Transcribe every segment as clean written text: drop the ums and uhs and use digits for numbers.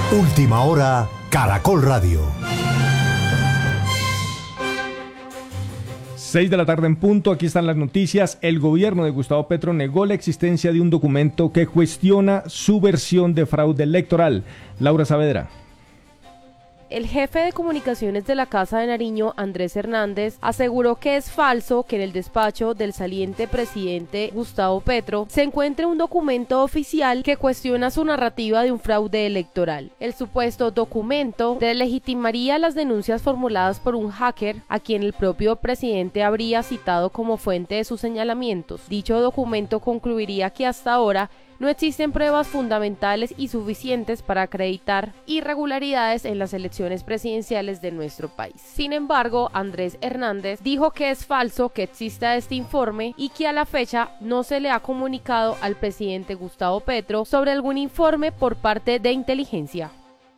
Última hora, Caracol Radio. 6 de la tarde en punto, aquí están las noticias. El gobierno de Gustavo Petro negó la existencia de un documento que cuestiona su versión de fraude electoral. Laura Saavedra. El jefe de comunicaciones de la Casa de Nariño, Andrés Hernández, aseguró que es falso que en el despacho del saliente presidente Gustavo Petro se encuentre un documento oficial que cuestiona su narrativa de un fraude electoral. El supuesto documento deslegitimaría las denuncias formuladas por un hacker a quien el propio presidente habría citado como fuente de sus señalamientos. Dicho documento concluiría que hasta ahora no existen pruebas fundamentales y suficientes para acreditar irregularidades en las elecciones presidenciales de nuestro país. Sin embargo, Andrés Hernández dijo que es falso que exista este informe y que a la fecha no se le ha comunicado al presidente Gustavo Petro sobre algún informe por parte de inteligencia.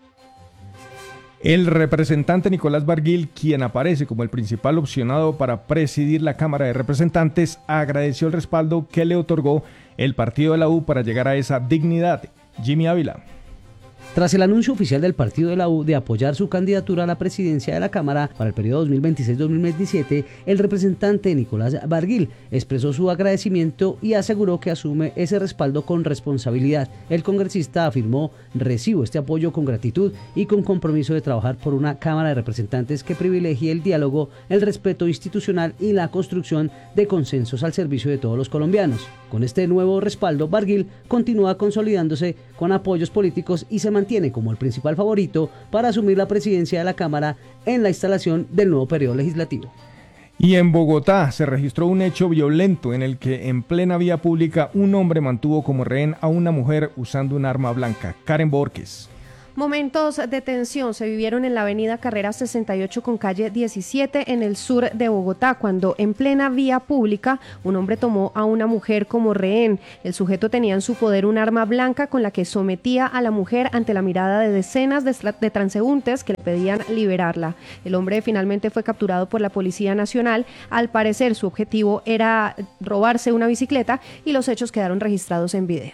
El representante Nicolás Barguil, quien aparece como el principal opcionado para presidir la Cámara de Representantes, agradeció el respaldo que le otorgó el partido de la U para llegar a esa dignidad. Jimmy Ávila. Tras el anuncio oficial del partido de la U de apoyar su candidatura a la presidencia de la Cámara para el periodo 2026-2027, el representante Nicolás Barguil expresó su agradecimiento y aseguró que asume ese respaldo con responsabilidad. El congresista afirmó: recibo este apoyo con gratitud y con compromiso de trabajar por una Cámara de Representantes que privilegie el diálogo, el respeto institucional y la construcción de consensos al servicio de todos los colombianos. Con este nuevo respaldo, Barguil continúa consolidándose con apoyos políticos y se mantiene como el principal favorito para asumir la presidencia de la Cámara en la instalación del nuevo periodo legislativo. Y en Bogotá se registró un hecho violento en el que en plena vía pública un hombre mantuvo como rehén a una mujer usando un arma blanca. Karen Borges. Momentos de tensión se vivieron en la avenida Carrera 68 con calle 17 en el sur de Bogotá, cuando en plena vía pública un hombre tomó a una mujer como rehén. El sujeto tenía en su poder un arma blanca con la que sometía a la mujer ante la mirada de decenas de transeúntes que le pedían liberarla. El hombre finalmente fue capturado por la Policía Nacional. Al parecer su objetivo era robarse una bicicleta y los hechos quedaron registrados en video.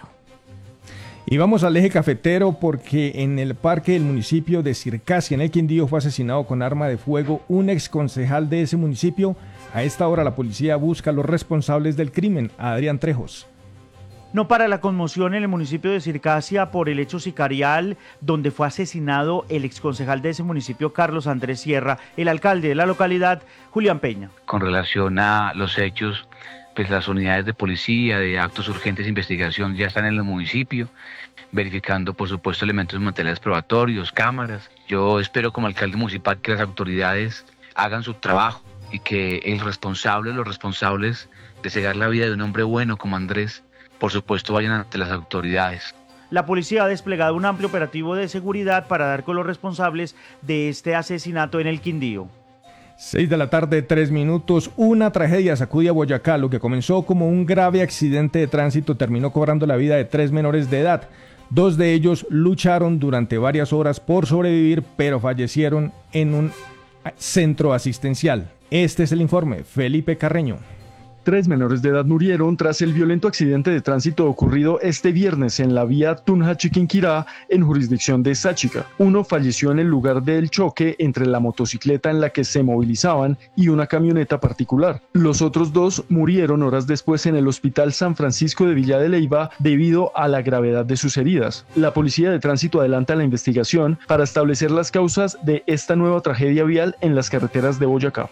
Y vamos al eje cafetero porque en el parque del municipio de Circasia, en el Quindío, fue asesinado con arma de fuego un exconcejal de ese municipio. A esta hora la policía busca a los responsables del crimen. A Adrián Trejos. No para la conmoción en el municipio de Circasia por el hecho sicarial donde fue asesinado el exconcejal de ese municipio, Carlos Andrés Sierra, el alcalde de la localidad, Julián Peña. Con relación a los hechos, pues las unidades de policía, de actos urgentes de investigación ya están en el municipio, verificando por supuesto elementos materiales probatorios, cámaras. Yo espero como alcalde municipal que las autoridades hagan su trabajo y que los responsables de cegar la vida de un hombre bueno como Andrés, por supuesto vayan ante las autoridades. La policía ha desplegado un amplio operativo de seguridad para dar con los responsables de este asesinato en el Quindío. 6 de la tarde, 3 minutos. Una tragedia sacude a Boyacá. Lo que comenzó como un grave accidente de tránsito terminó cobrando la vida de 3 menores de edad. 2 de ellos lucharon durante varias horas por sobrevivir, pero fallecieron en un centro asistencial. Este es el informe. Felipe Carreño. 3 menores de edad murieron tras el violento accidente de tránsito ocurrido este viernes en la vía Tunja-Chiquinquirá, en jurisdicción de Sáchica. Uno falleció en el lugar del choque entre la motocicleta en la que se movilizaban y una camioneta particular. Los otros 2 murieron horas después en el Hospital San Francisco de Villa de Leyva debido a la gravedad de sus heridas. La Policía de Tránsito adelanta la investigación para establecer las causas de esta nueva tragedia vial en las carreteras de Boyacá.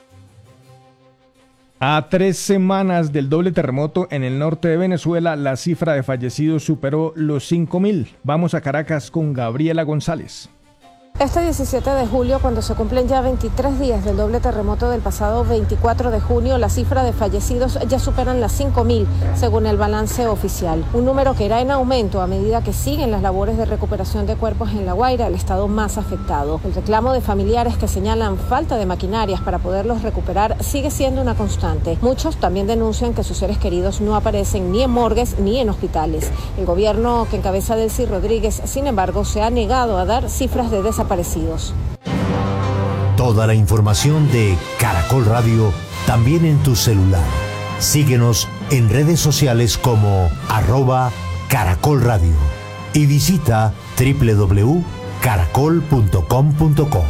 A 3 semanas del doble terremoto en el norte de Venezuela, la cifra de fallecidos superó los 5.000. Vamos a Caracas con Gabriela González. Este 17 de julio, cuando se cumplen ya 23 días del doble terremoto del pasado 24 de junio, la cifra de fallecidos ya superan las 5.000, según el balance oficial. Un número que irá en aumento a medida que siguen las labores de recuperación de cuerpos en La Guaira, el estado más afectado. El reclamo de familiares que señalan falta de maquinarias para poderlos recuperar sigue siendo una constante. Muchos también denuncian que sus seres queridos no aparecen ni en morgues ni en hospitales. El gobierno que encabeza Delcy Rodríguez, sin embargo, se ha negado a dar cifras de desaparecidos. Toda la información de Caracol Radio también en tu celular. Síguenos en redes sociales como @Caracol Radio y visita www.caracolradio.com. caracol.com.co.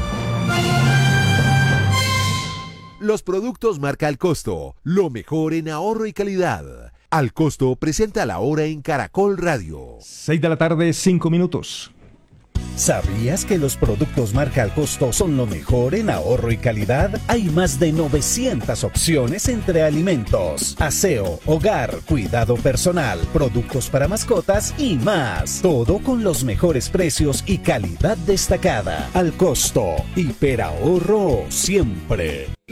Los productos marca Al Costo, lo mejor en ahorro y calidad. Al Costo presenta la hora en Caracol Radio. 6 de la tarde, 5 minutos. ¿Sabías que los productos marca Al Costo son lo mejor en ahorro y calidad? Hay más de 900 opciones entre alimentos, aseo, hogar, cuidado personal, productos para mascotas y más. Todo con los mejores precios y calidad destacada. Al Costo, hiperahorro siempre.